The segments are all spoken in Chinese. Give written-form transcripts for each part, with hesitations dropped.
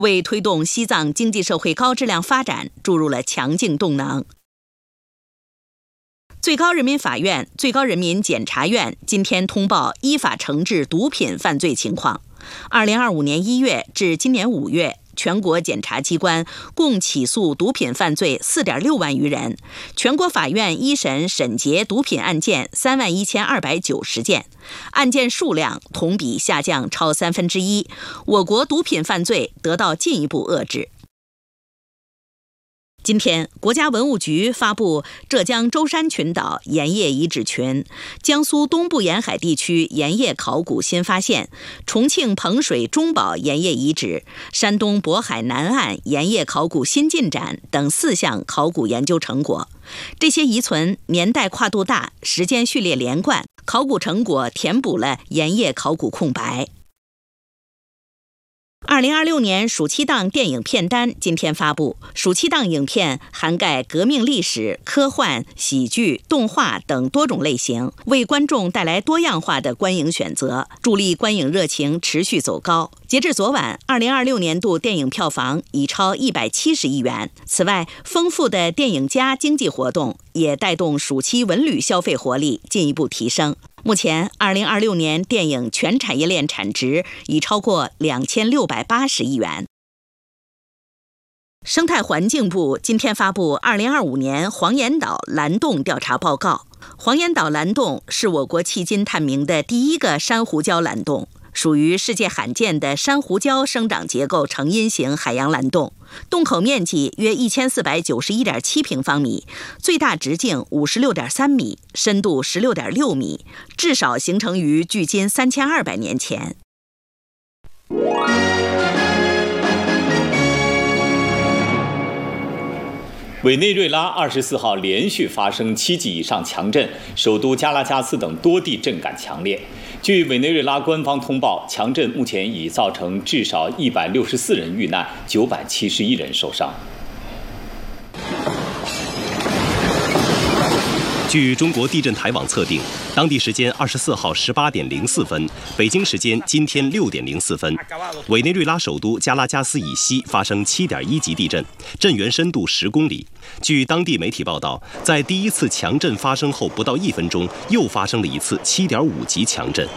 为推动西藏经济社会高质量发展注入了强劲动能。最高人民法院、最高人民检察院今天通报依法惩治毒品犯罪情况。2025年1月至今年5月，全国检察机关共起诉毒品犯罪4.6万余人，全国法院一审审结毒品案件31290件，案件数量同比下降超1/3，我国毒品犯罪得到进一步遏制。今天，国家文物局发布浙江舟山群岛盐业遗址群、江苏东部沿海地区盐业考古新发现、重庆彭水中宝盐业遗址、山东渤海南岸盐业考古新进展等4项考古研究成果。这些遗存年代跨度大，时间序列连贯，考古成果填补了盐业考古空白。2026年暑期档电影片单今天发布，暑期档影片涵盖革命历史、科幻、喜剧、动画等多种类型，为观众带来多样化的观影选择，助力观影热情持续走高。截至昨晚，2026年度电影票房已超170亿元。此外，丰富的电影加经济活动也带动暑期文旅消费活力进一步提升。目前，2026年电影全产业链产值已超过2680亿元。生态环境部今天发布2025年黄岩岛蓝洞调查报告。黄岩岛蓝洞是我国迄今探明的第一个珊瑚礁蓝洞，属于世界罕见的珊瑚礁生长结构成因型海洋蓝洞，洞口面积约1491.7平方米，最大直径56.3米，深度16.6米，至少形成于距今3200年前。 委内瑞拉24号连续发生7级以上强震，首都加拉加斯等多地震感强烈。据委内瑞拉官方通报，强震目前已造成至少164人遇难，971人受伤。 据中国地震台网测定，当地时间24号18点04分，北京时间今天6点04分，委内瑞拉首都加拉加斯以西发生7.1级地震，震源深度10公里。据当地媒体报道，在第一次强震发生后不到1分钟，又发生了一次7.5级强震。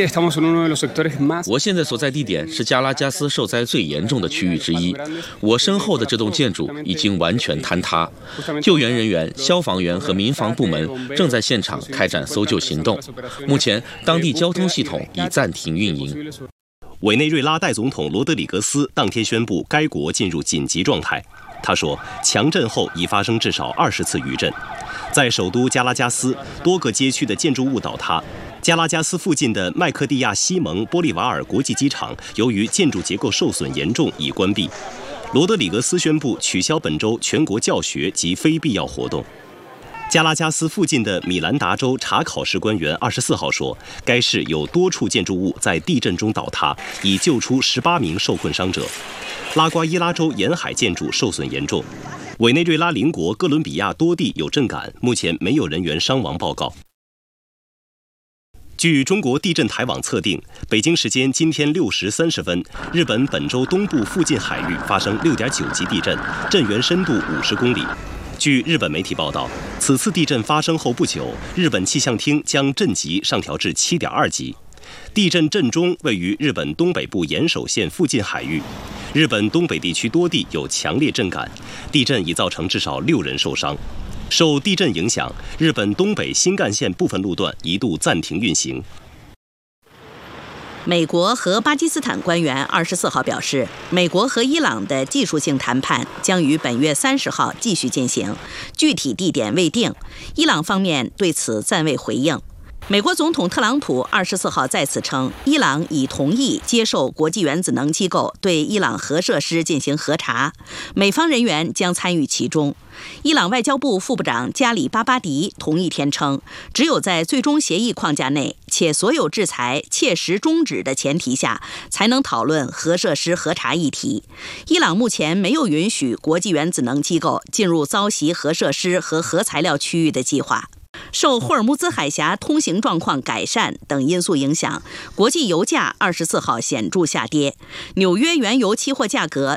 我现在所在地点是加拉加斯受灾最严重的区域之一，我身后的这栋建筑已经完全坍塌，救援人员、消防员和民防部门正在现场开展搜救行动，目前当地交通系统已暂停运营。 委内瑞拉代总统罗德里格斯当天宣布该国进入紧急状态。他说，强震后已发生至少20次余震，在首都加拉加斯多个街区的建筑物倒塌。加拉加斯附近的麦克蒂亚西蒙玻利瓦尔国际机场由于建筑结构受损严重已关闭。罗德里格斯宣布取消本周全国教学及非必要活动。加拉加斯附近的米兰达州查考市官员24号说，该市有多处建筑物在地震中倒塌，已救出18名受困伤者。拉瓜伊拉州沿海建筑受损严重。委内瑞拉邻国哥伦比亚多地有震感，目前没有人员伤亡报告。据中国地震台网测定，北京时间今天6时30分，日本本州东部附近海域发生6.9级地震，震源深度50公里。据日本媒体报道，此次地震发生后不久，日本气象厅将震级上调至7.2级。地震震中位于日本东北部岩手县附近海域，日本东北地区多地有强烈震感，地震已造成至少6人受伤。受地震影响，日本东北新干线部分路段一度暂停运行。 美国和巴基斯坦官员24号表示，美国和伊朗的技术性谈判将于本月30号继续进行，具体地点未定，伊朗方面对此暂未回应。美国总统特朗普24号再次称，伊朗已同意接受国际原子能机构对伊朗核设施进行核查，美方人员将参与其中。伊朗外交部副部长加里巴巴迪同一天称，只有在最终协议框架内，且所有制裁切实终止的前提下，才能讨论核设施核查议题。伊朗目前没有允许国际原子能机构进入遭袭核设施和核材料区域的计划。 受霍尔木兹海峡通行状况改善等因素影响，国际油价24号显著下跌，纽约原油期货价格